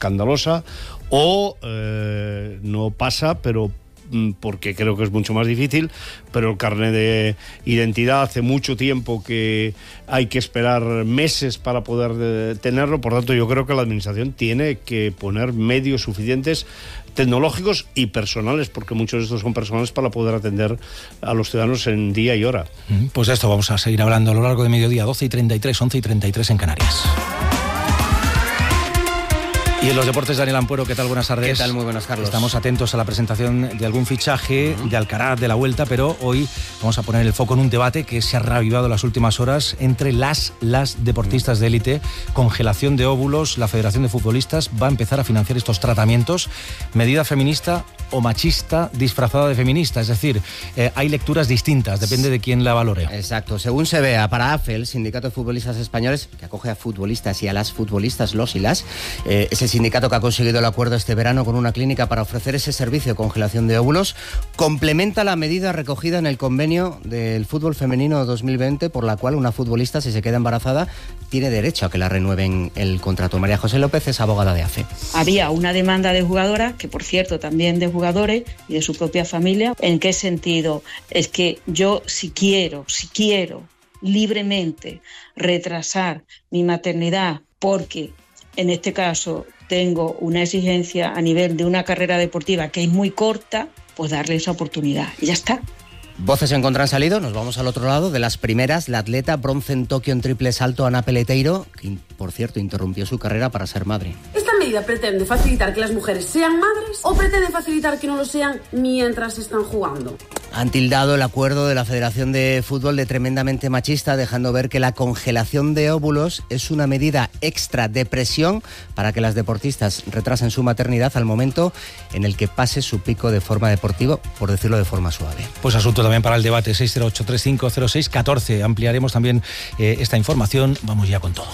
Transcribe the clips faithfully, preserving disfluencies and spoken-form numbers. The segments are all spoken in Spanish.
escandalosa, o eh, no pasa, pero porque creo que es mucho más difícil, pero el carnet de identidad hace mucho tiempo que hay que esperar meses para poder de, tenerlo. Por tanto, yo creo que la administración tiene que poner medios suficientes tecnológicos y personales, porque muchos de estos son personales para poder atender a los ciudadanos en día y hora. Pues de esto vamos a seguir hablando a lo largo de mediodía, doce y treinta y tres, once y treinta y tres en Canarias. Y en los deportes, Daniel Ampuero, ¿qué tal? Buenas tardes. ¿Qué tal? Muy buenas, Carlos. Estamos atentos a la presentación de algún fichaje uh-huh. de Alcaraz, de la Vuelta, pero hoy vamos a poner el foco en un debate que se ha reavivado en las últimas horas entre las, las deportistas de élite. Congelación de óvulos, la Federación de Futbolistas va a empezar a financiar estos tratamientos. Medida feminista o machista disfrazada de feminista, es decir, eh, hay lecturas distintas, depende de quién la valore. Exacto, según se vea, para A F E, el Sindicato de Futbolistas Españoles, que acoge a futbolistas y a las futbolistas, los y las, eh, es el sindicato que ha conseguido el acuerdo este verano con una clínica para ofrecer ese servicio de congelación de óvulos, complementa la medida recogida en el convenio del fútbol femenino dos mil veinte, por la cual una futbolista, si se queda embarazada, tiene derecho a que la renueven el contrato. María José López es abogada de A F E. Había una demanda de jugadoras, que por cierto también de jugadores y de su propia familia. ¿En qué sentido? Es que yo si quiero, si quiero libremente retrasar mi maternidad porque en este caso tengo una exigencia a nivel de una carrera deportiva que es muy corta, pues darle esa oportunidad y ya está. Voces en contra han salido, nos vamos al otro lado. De las primeras, la atleta bronce en Tokio en triple salto, Ana Peleteiro, que por cierto interrumpió su carrera para ser madre. ¿Esta medida pretende facilitar que las mujeres sean madres o pretende facilitar que no lo sean mientras están jugando? Han tildado el acuerdo de la Federación de Fútbol de tremendamente machista, dejando ver que la congelación de óvulos es una medida extra de presión para que las deportistas retrasen su maternidad al momento en el que pase su pico de forma deportiva, por decirlo de forma suave. Pues asunto también para el debate, seis cero ocho tres cinco cero seis uno cuatro. Ampliaremos también eh, esta información. Vamos ya con todo.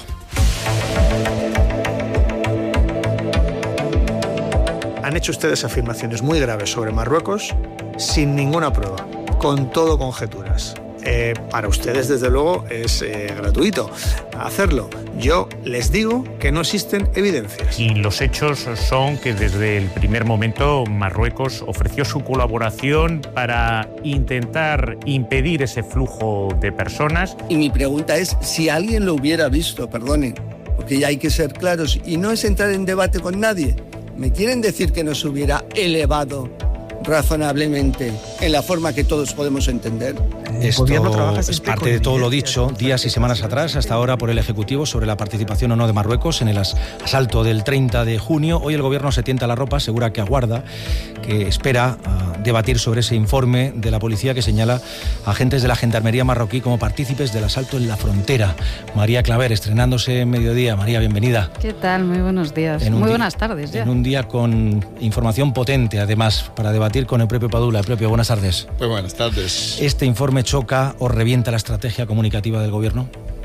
Han hecho ustedes afirmaciones muy graves sobre Marruecos sin ninguna prueba, con todo conjeturas. Eh, para ustedes, desde luego, es eh, gratuito hacerlo. Yo les digo que no existen evidencias. Y los hechos son que desde el primer momento Marruecos ofreció su colaboración para intentar impedir ese flujo de personas. Y mi pregunta es, si alguien lo hubiera visto, perdonen, porque ya hay que ser claros, y no es entrar en debate con nadie. ¿Me quieren decir que no se hubiera elevado razonablemente en la forma que todos podemos entender? Esto es parte de todo lo dicho días y semanas atrás, hasta ahora por el Ejecutivo, sobre la participación o no de Marruecos en el asalto del treinta de junio. Hoy el Gobierno se tienta la ropa, asegura que aguarda, que espera a debatir sobre ese informe de la policía que señala a agentes de la Gendarmería marroquí como partícipes del asalto en la frontera. María Claver, estrenándose en mediodía. María, bienvenida. ¿Qué tal? Muy buenos días. Muy buenas tardes ya. En un día con información potente, además, para debatir con el propio Padula. El propio, buenas tardes. Muy buenas tardes. ¿Este informe choca o revienta la estrategia comunicativa del Gobierno?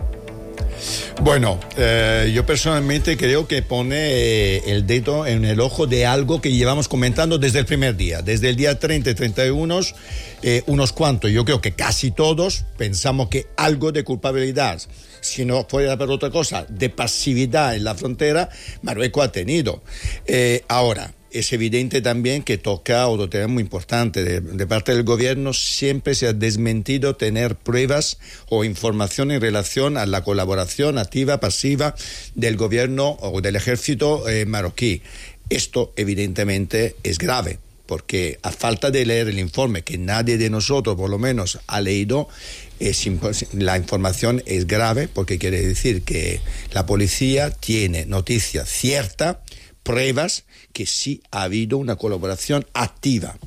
Bueno, eh, yo personalmente creo que pone eh, el dedo en el ojo de algo que llevamos comentando desde el primer día. Desde el día treinta y treinta y uno, eh, unos cuantos, yo creo que casi todos, pensamos que algo de culpabilidad, si no fuera por otra cosa, de pasividad en la frontera, Marruecos ha tenido. Eh, ahora, es evidente también que toca otro tema muy importante. De, de parte del gobierno siempre se ha desmentido tener pruebas o información en relación a la colaboración activa, pasiva del gobierno o del ejército eh, marroquí. Esto evidentemente es grave, porque a falta de leer el informe, que nadie de nosotros por lo menos ha leído, es la información es grave, porque quiere decir que la policía tiene noticia cierta, pruebas que sí ha habido una colaboración activa.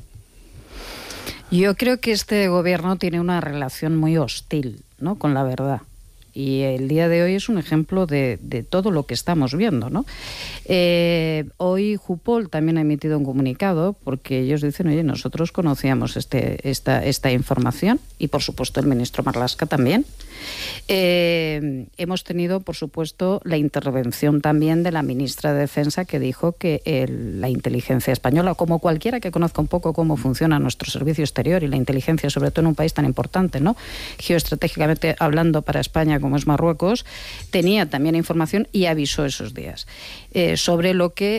Yo creo que este gobierno tiene una relación muy hostil, ¿no?, con la verdad. Y el día de hoy es un ejemplo de, de todo lo que estamos viendo, ¿no? Eh, hoy Jupol también ha emitido un comunicado porque ellos dicen, oye, nosotros conocíamos este, esta, esta información y por supuesto el ministro Marlaska también. Eh, hemos tenido, por supuesto, la intervención también de la ministra de Defensa, que dijo que el, la inteligencia española, como cualquiera que conozca un poco cómo funciona nuestro servicio exterior y la inteligencia, sobre todo en un país tan importante, ¿no?, geoestratégicamente hablando para España como es Marruecos, tenía también información y avisó esos días eh, sobre lo que